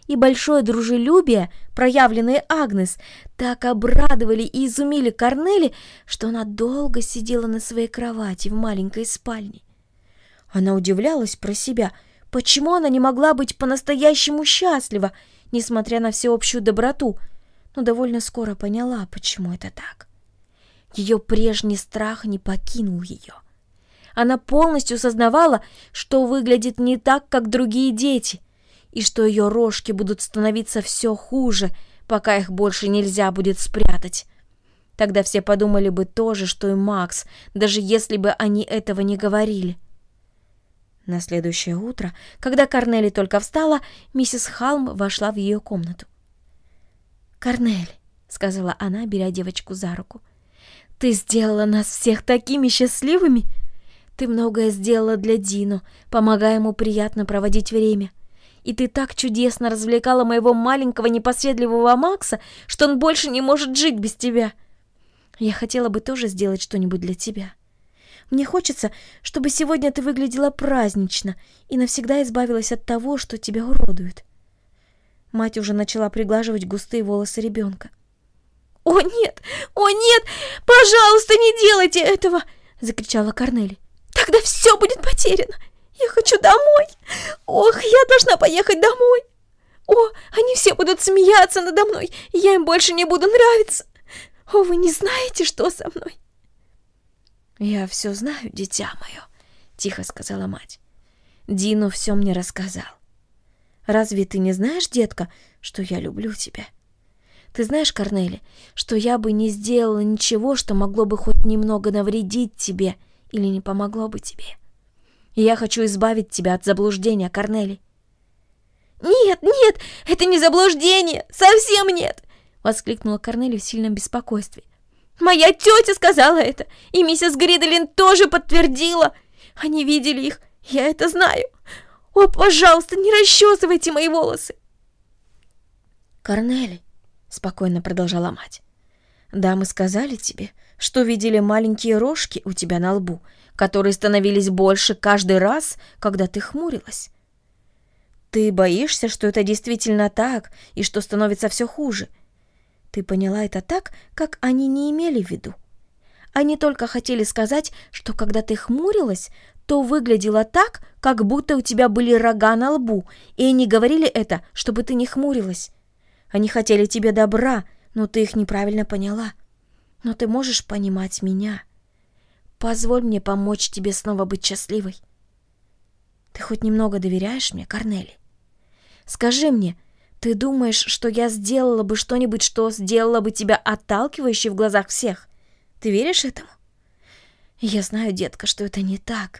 и большое дружелюбие, проявленное Агнес, так обрадовали и изумили Корнели, что она долго сидела на своей кровати в маленькой спальне. Она удивлялась про себя, почему она не могла быть по-настоящему счастлива, несмотря на всеобщую доброту, но довольно скоро поняла, почему это так. Ее прежний страх не покинул ее. Она полностью сознавала, что выглядит не так, как другие дети, и что ее рожки будут становиться все хуже, пока их больше нельзя будет спрятать. Тогда все подумали бы то же, что и Макс, даже если бы они этого не говорили. На следующее утро, когда Корнели только встала, миссис Халм вошла в ее комнату. «Корнели», — сказала она, беря девочку за руку, — «ты сделала нас всех такими счастливыми. Ты многое сделала для Дино, помогая ему приятно проводить время. И ты так чудесно развлекала моего маленького непоседливого Макса, что он больше не может жить без тебя. Я хотела бы тоже сделать что-нибудь для тебя. Мне хочется, чтобы сегодня ты выглядела празднично и навсегда избавилась от того, что тебя уродует». Мать уже начала приглаживать густые волосы ребенка. «О нет! О нет! Пожалуйста, не делайте этого!» — закричала Корнели. «Тогда все будет потеряно! Я хочу домой! Ох, я должна поехать домой! О, они все будут смеяться надо мной, и я им больше не буду нравиться! О, вы не знаете, что со мной?» «Я все знаю, дитя мое», — тихо сказала мать. «Дино все мне рассказал. Разве ты не знаешь, детка, что я люблю тебя? Ты знаешь, Корнели, что я бы не сделала ничего, что могло бы хоть немного навредить тебе или не помогло бы тебе. И я хочу избавить тебя от заблуждения, Корнели». «Нет, нет, это не заблуждение, совсем нет!» — воскликнула Корнели в сильном беспокойстве. «Моя тетя сказала это, и миссис Гриделин тоже подтвердила. Они видели их, я это знаю. О, пожалуйста, не расчесывайте мои волосы!» «Корнели», — спокойно продолжала мать, — «дамы сказали тебе, что видели маленькие рожки у тебя на лбу, которые становились больше каждый раз, когда ты хмурилась. Ты боишься, что это действительно так и что становится все хуже. Ты поняла это так, как они не имели в виду. Они только хотели сказать, что когда ты хмурилась, то выглядело так, как будто у тебя были рога на лбу, и они говорили это, чтобы ты не хмурилась. Они хотели тебе добра, но ты их неправильно поняла. Но ты можешь понимать меня. Позволь мне помочь тебе снова быть счастливой. Ты хоть немного доверяешь мне, Корнели? Скажи мне, ты думаешь, что я сделала бы что-нибудь, что сделало бы тебя отталкивающей в глазах всех? Ты веришь этому? Я знаю, детка, что это не так».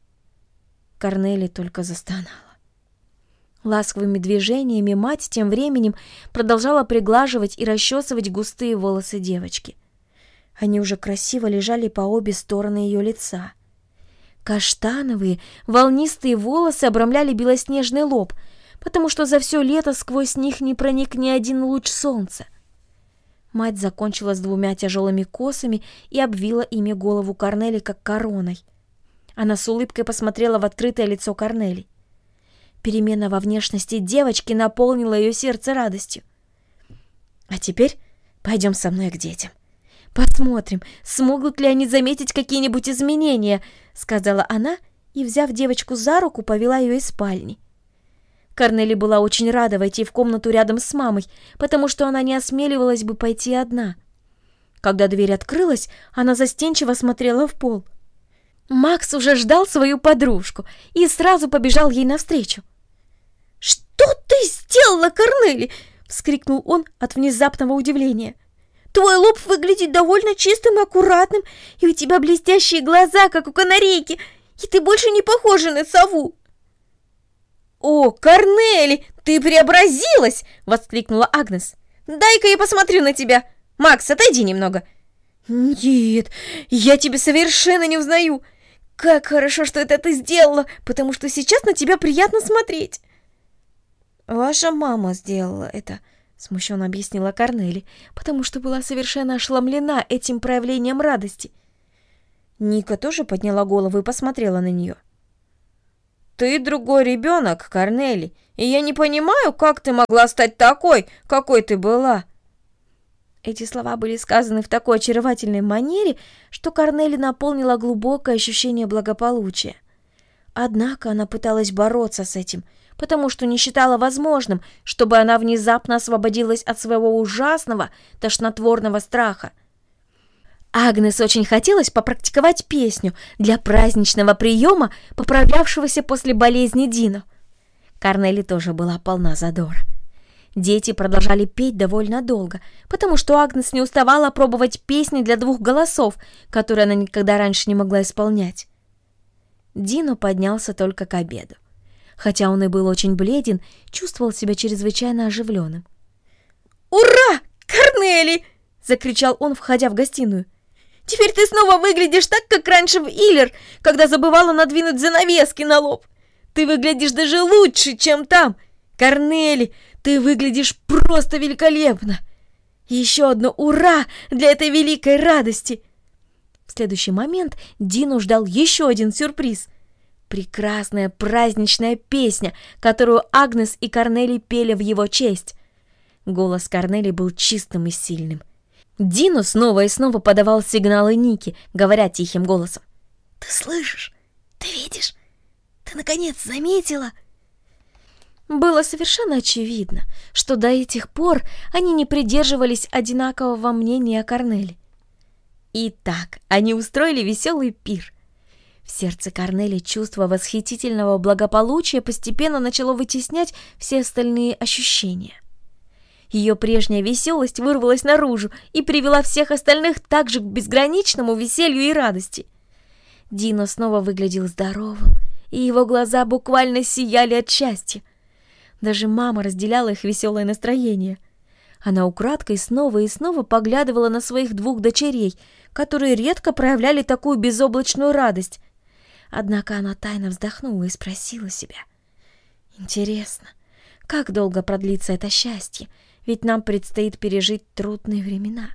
Корнели только застонала. Ласковыми движениями мать тем временем продолжала приглаживать и расчесывать густые волосы девочки. Они уже красиво лежали по обе стороны ее лица. Каштановые, волнистые волосы обрамляли белоснежный лоб, потому что за все лето сквозь них не проник ни один луч солнца. Мать закончила с 2 тяжелыми косами и обвила ими голову Корнели как короной. Она с улыбкой посмотрела в открытое лицо Корнели. Перемена во внешности девочки наполнила ее сердце радостью. «А теперь пойдем со мной к детям. Посмотрим, смогут ли они заметить какие-нибудь изменения», — сказала она и, взяв девочку за руку, повела ее из спальни. Корнели была очень рада войти в комнату рядом с мамой, потому что она не осмеливалась бы пойти одна. Когда дверь открылась, она застенчиво смотрела в пол. Макс уже ждал свою подружку и сразу побежал ей навстречу. «Что ты сделала, Корнели?» — вскрикнул он от внезапного удивления. «Твой лоб выглядит довольно чистым и аккуратным, и у тебя блестящие глаза, как у канарейки, и ты больше не похожа на сову». «О, Корнели, ты преобразилась!» — воскликнула Агнес. «Дай-ка я посмотрю на тебя. Макс, отойди немного». «Нет, я тебя совершенно не узнаю. Как хорошо, что это ты сделала, потому что сейчас на тебя приятно смотреть». «Ваша мама сделала это», — смущенно объяснила Корнели, потому что была совершенно ошеломлена этим проявлением радости. Ника тоже подняла голову и посмотрела на нее. Ты другой ребенок, Корнели, и я не понимаю, как ты могла стать такой, какой ты была». Эти слова были сказаны в такой очаровательной манере, что Корнели наполнила глубокое ощущение благополучия. Однако она пыталась бороться с этим, потому что не считала возможным, чтобы она внезапно освободилась от своего ужасного, тошнотворного страха. Агнес очень хотелось попрактиковать песню для праздничного приема, поправлявшегося после болезни Дино. Корнели тоже была полна задора. Дети продолжали петь довольно долго, потому что Агнес не уставала пробовать песни для двух голосов, которые она никогда раньше не могла исполнять. Дино поднялся только к обеду. Хотя он и был очень бледен, чувствовал себя чрезвычайно оживленным. «Ура, Корнели!» — закричал он, входя в гостиную. «Теперь ты снова выглядишь так, как раньше в Иллер, когда забывала надвинуть занавески на лоб. Ты выглядишь даже лучше, чем там. Корнели, ты выглядишь просто великолепно! Еще одно ура для этой великой радости!» В следующий момент Дино ждал еще один сюрприз. Прекрасная праздничная песня, которую Агнес и Корнели пели в его честь. Голос Корнели был чистым и сильным. Дино снова и снова подавал сигналы Нике, говоря тихим голосом: «Ты слышишь? Ты видишь? Ты наконец заметила?» Было совершенно очевидно, что до этих пор они не придерживались одинакового мнения о Корнели. Итак, они устроили веселый пир. В сердце Корнели чувство восхитительного благополучия постепенно начало вытеснять все остальные ощущения. Ее прежняя веселость вырвалась наружу и привела всех остальных также к безграничному веселью и радости. Дино снова выглядел здоровым, и его глаза буквально сияли от счастья. Даже мама разделяла их веселое настроение. Она украдкой снова и снова поглядывала на своих двух дочерей, которые редко проявляли такую безоблачную радость. Однако она тайно вздохнула и спросила себя: «Интересно, как долго продлится это счастье? Ведь нам предстоит пережить трудные времена».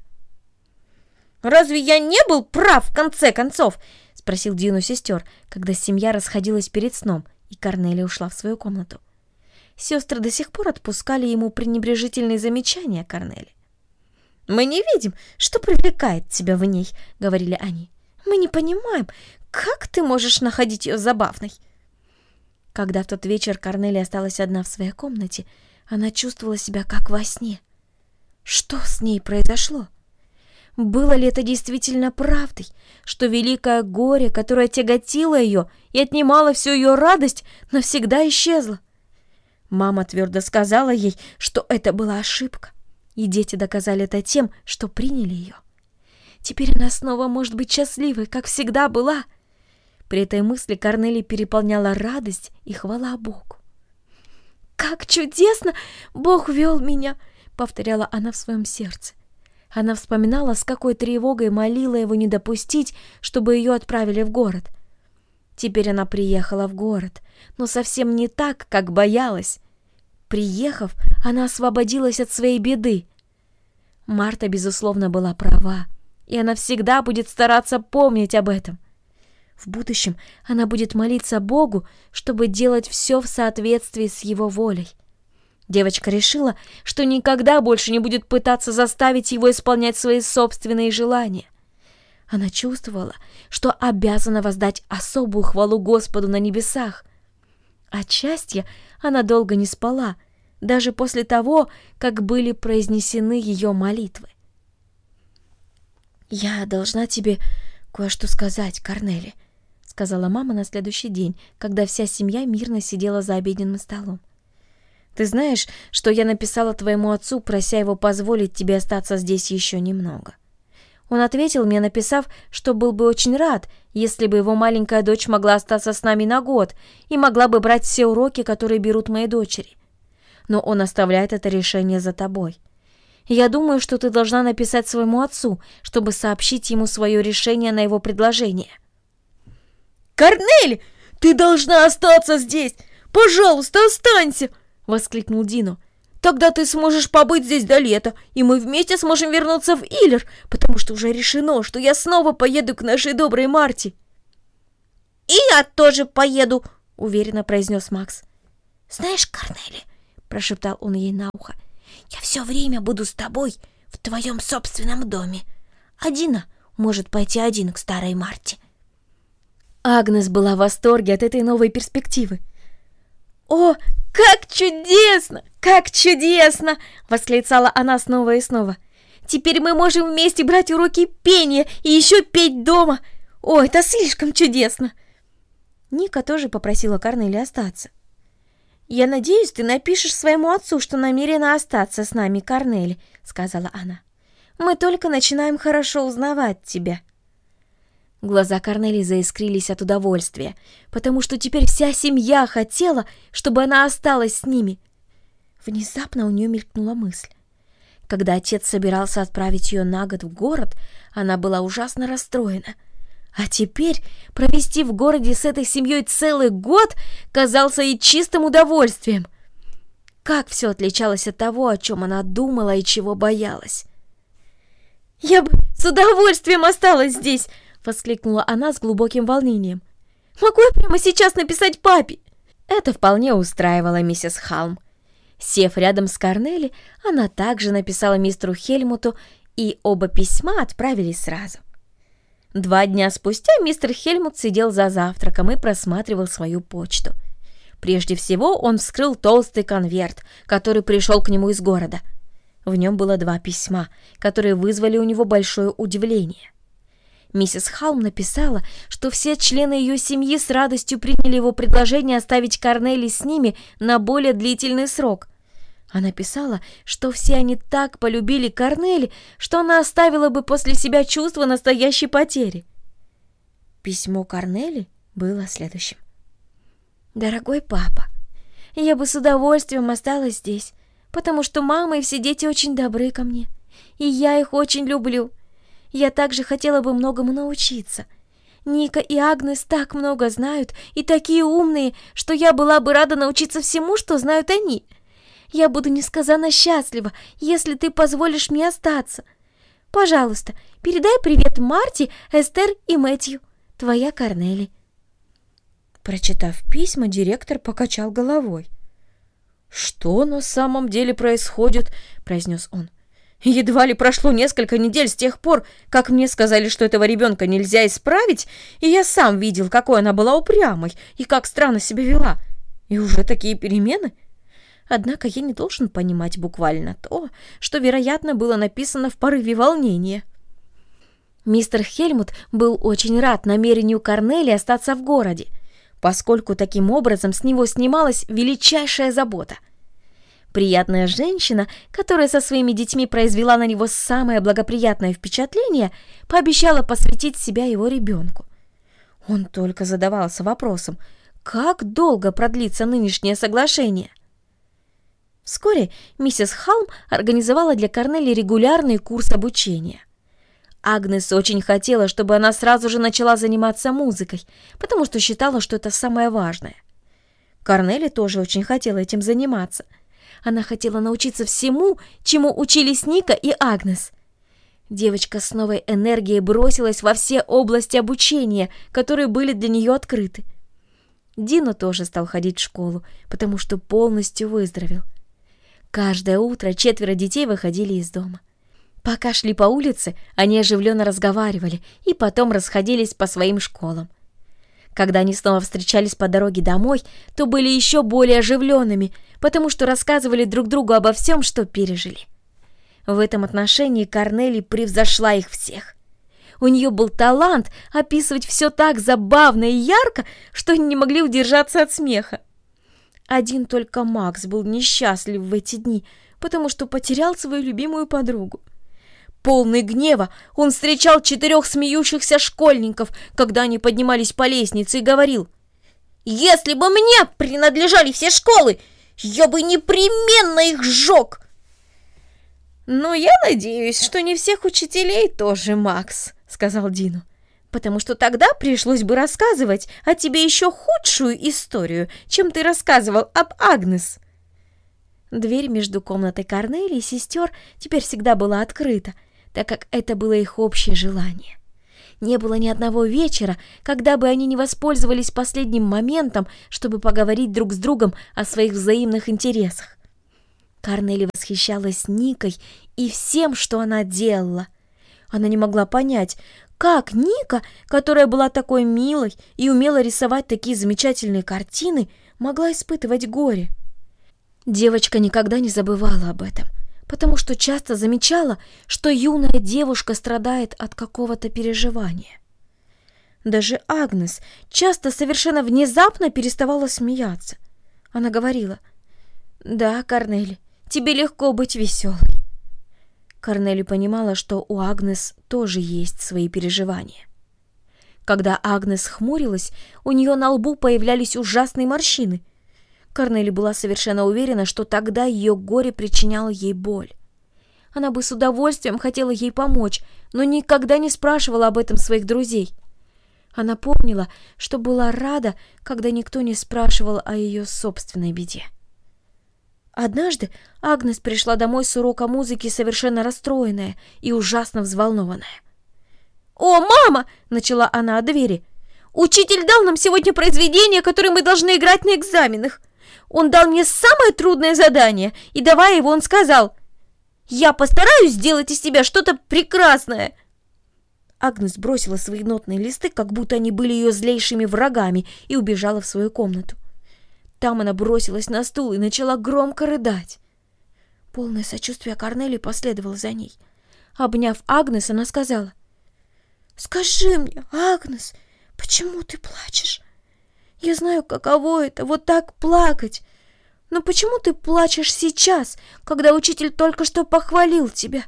«Разве я не был прав в конце концов?» — спросил Дино сестер, когда семья расходилась перед сном, и Корнели ушла в свою комнату. Сестры до сих пор отпускали ему пренебрежительные замечания о Корнели. «Мы не видим, что привлекает тебя в ней», — говорили они. «Мы не понимаем, как ты можешь находить ее забавной». Когда в тот вечер Корнели осталась одна в своей комнате, она чувствовала себя как во сне. Что с ней произошло? Было ли это действительно правдой, что великое горе, которое тяготило ее и отнимало всю ее радость, навсегда исчезло? Мама твердо сказала ей, что это была ошибка, и дети доказали это тем, что приняли ее. Теперь она снова может быть счастливой, как всегда была. При этой мысли Корнели переполняла радость и хвала Богу. «Как чудесно Бог вел меня!» — повторяла она в своем сердце. Она вспоминала, с какой тревогой молила его не допустить, чтобы ее отправили в город. Теперь она приехала в город, но совсем не так, как боялась. Приехав, она освободилась от своей беды. Марта, безусловно, была права, и она всегда будет стараться помнить об этом. В будущем она будет молиться Богу, чтобы делать все в соответствии с Его волей. Девочка решила, что никогда больше не будет пытаться заставить его исполнять свои собственные желания. Она чувствовала, что обязана воздать особую хвалу Господу на небесах. От счастья она долго не спала, даже после того, как были произнесены ее молитвы. «Я должна тебе кое-что сказать, Корнели», — сказала мама на следующий день, когда вся семья мирно сидела за обеденным столом. «Ты знаешь, что я написала твоему отцу, прося его позволить тебе остаться здесь еще немного? Он ответил мне, написав, что был бы очень рад, если бы его маленькая дочь могла остаться с нами на год и могла бы брать все уроки, которые берут мои дочери. Но он оставляет это решение за тобой. Я думаю, что ты должна написать своему отцу, чтобы сообщить ему свое решение на его предложение». «Корнели, ты должна остаться здесь! Пожалуйста, останься!» — воскликнул Дино. «Тогда ты сможешь побыть здесь до лета, и мы вместе сможем вернуться в Иллер, потому что уже решено, что я снова поеду к нашей доброй Марте». «И я тоже поеду», — уверенно произнес Макс. «Знаешь, Корнели», — прошептал он ей на ухо, — «я все время буду с тобой в твоем собственном доме. А Дина может пойти один к старой Марте». Агнес была в восторге от этой новой перспективы. «О, как чудесно! Как чудесно!» — восклицала она снова и снова. «Теперь мы можем вместе брать уроки пения и еще петь дома! О, это слишком чудесно!» Ника тоже попросила Корнели остаться. «Я надеюсь, ты напишешь своему отцу, что намерена остаться с нами, Корнели», — сказала она. «Мы только начинаем хорошо узнавать тебя». Глаза Корнели заискрились от удовольствия, потому что теперь вся семья хотела, чтобы она осталась с ними. Внезапно у нее мелькнула мысль. Когда отец собирался отправить ее на год в город, она была ужасно расстроена. А теперь провести в городе с этой семьей целый год казался ей чистым удовольствием. Как все отличалось от того, о чем она думала и чего боялась. «Я бы с удовольствием осталась здесь!» — воскликнула она с глубоким волнением. «Могу я прямо сейчас написать папе?» Это вполне устраивало миссис Халм. Сев рядом с Корнели, она также написала мистеру Хельмуту, и оба письма отправились сразу. 2 дня спустя мистер Хельмут сидел за завтраком и просматривал свою почту. Прежде всего он вскрыл толстый конверт, который пришел к нему из города. В нем было 2 письма, которые вызвали у него большое удивление. Миссис Халм написала, что все члены ее семьи с радостью приняли его предложение оставить Корнели с ними на более длительный срок. Она писала, что все они так полюбили Корнели, что она оставила бы после себя чувство настоящей потери. Письмо Корнели было следующим. «Дорогой папа, я бы с удовольствием осталась здесь, потому что мама и все дети очень добры ко мне, и я их очень люблю. Я также хотела бы многому научиться. Ника и Агнес так много знают и такие умные, что я была бы рада научиться всему, что знают они. Я буду несказанно счастлива, если ты позволишь мне остаться. Пожалуйста, передай привет Марте, Эстер и Мэтью. Твоя Корнели». Прочитав письма, директор покачал головой. «Что на самом деле происходит?» — произнес он. «Едва ли прошло несколько недель с тех пор, как мне сказали, что этого ребенка нельзя исправить, и я сам видел, какой она была упрямой и как странно себя вела. И уже такие перемены? Однако я не должен понимать буквально то, что, вероятно, было написано в порыве волнения». Мистер Хельмут был очень рад намерению Корнели остаться в городе, поскольку таким образом с него снималась величайшая забота. Приятная женщина, которая со своими детьми произвела на него самое благоприятное впечатление, пообещала посвятить себя его ребенку. Он только задавался вопросом, как долго продлится нынешнее соглашение. Вскоре миссис Халм организовала для Корнели регулярный курс обучения. Агнес очень хотела, чтобы она сразу же начала заниматься музыкой, потому что считала, что это самое важное. Корнели тоже очень хотела этим заниматься. Она хотела научиться всему, чему учились Ника и Агнес. Девочка с новой энергией бросилась во все области обучения, которые были для нее открыты. Дино тоже стал ходить в школу, потому что полностью выздоровел. Каждое утро 4 детей выходили из дома. Пока шли по улице, они оживленно разговаривали и потом расходились по своим школам. Когда они снова встречались по дороге домой, то были еще более оживленными, потому что рассказывали друг другу обо всем, что пережили. В этом отношении Корнели превзошла их всех. У нее был талант описывать все так забавно и ярко, что они не могли удержаться от смеха. Один только Макс был несчастлив в эти дни, потому что потерял свою любимую подругу. Полный гнева, он встречал 4 смеющихся школьников, когда они поднимались по лестнице, и говорил: «Если бы мне принадлежали все школы, я бы непременно их сжег!» «Но я надеюсь, что не всех учителей тоже, Макс», — сказал Дино, «потому что тогда пришлось бы рассказывать о тебе еще худшую историю, чем ты рассказывал об Агнес». Дверь между комнатой Корнели и сестер теперь всегда была открыта, так как это было их общее желание. Не было ни одного вечера, когда бы они не воспользовались последним моментом, чтобы поговорить друг с другом о своих взаимных интересах. Корнели восхищалась Никой и всем, что она делала. Она не могла понять, как Ника, которая была такой милой и умела рисовать такие замечательные картины, могла испытывать горе. Девочка никогда не забывала об этом, потому что часто замечала, что юная девушка страдает от какого-то переживания. Даже Агнес часто совершенно внезапно переставала смеяться. Она говорила: «Да, Корнели, тебе легко быть веселой». Корнели понимала, что у Агнес тоже есть свои переживания. Когда Агнес хмурилась, у нее на лбу появлялись ужасные морщины. Корнели была совершенно уверена, что тогда ее горе причиняло ей боль. Она бы с удовольствием хотела ей помочь, но никогда не спрашивала об этом своих друзей. Она помнила, что была рада, когда никто не спрашивал о ее собственной беде. Однажды Агнес пришла домой с урока музыки совершенно расстроенная и ужасно взволнованная. «О, мама!» — начала она от двери. «Учитель дал нам сегодня произведение, которое мы должны играть на экзаменах. Он дал мне самое трудное задание, и давая его, он сказал: «Я постараюсь сделать из тебя что-то прекрасное». Агнес бросила свои нотные листы, как будто они были ее злейшими врагами, и убежала в свою комнату. Там она бросилась на стул и начала громко рыдать. Полное сочувствие Корнели последовало за ней. Обняв Агнес, она сказала: «Скажи мне, Агнес, почему ты плачешь? Я знаю, каково это, вот так плакать. Но почему ты плачешь сейчас, когда учитель только что похвалил тебя?»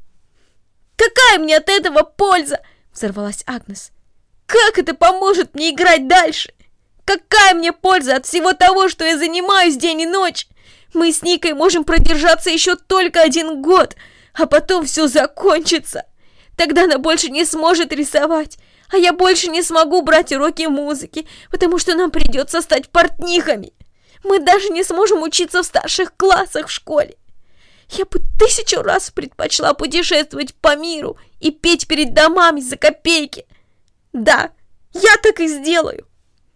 «Какая мне от этого польза?» — взорвалась Агнес. «Как это поможет мне играть дальше? Какая мне польза от всего того, что я занимаюсь день и ночь? Мы с Никой можем продержаться еще только 1 год, а потом все закончится. Тогда она больше не сможет рисовать, а я больше не смогу брать уроки музыки, потому что нам придется стать портнихами. Мы даже не сможем учиться в старших классах в школе. Я бы 1000 раз предпочла путешествовать по миру и петь перед домами за копейки. Да, я так и сделаю».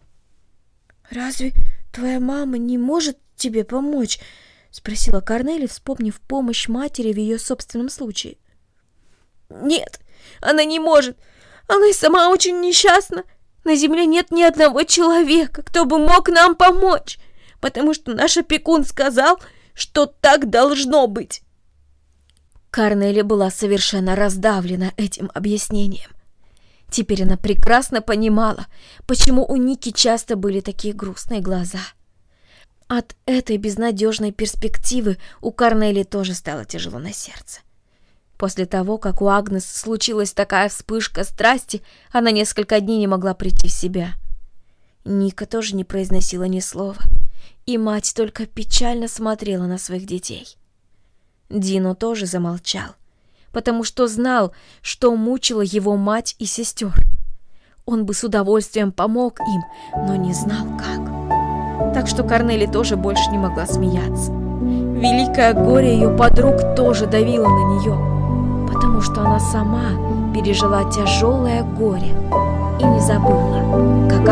«Разве твоя мама не может тебе помочь?» — спросила Корнели, вспомнив помощь матери в ее собственном случае. «Нет, она не может. Она и сама очень несчастна. На земле нет ни одного человека, кто бы мог нам помочь, потому что наш опекун сказал, что так должно быть». Корнели была совершенно раздавлена этим объяснением. Теперь она прекрасно понимала, почему у Ники часто были такие грустные глаза. От этой безнадежной перспективы у Корнели тоже стало тяжело на сердце. После того, как у Агнес случилась такая вспышка страсти, она несколько дней не могла прийти в себя. Ника тоже не произносила ни слова, и мать только печально смотрела на своих детей. Дино тоже замолчал, потому что знал, что мучила его мать и сестер. Он бы с удовольствием помог им, но не знал, как. Так что Корнели тоже больше не могла смеяться. Великое горе ее подруг тоже давило на нее, потому что она сама пережила тяжелое горе и не забыла, как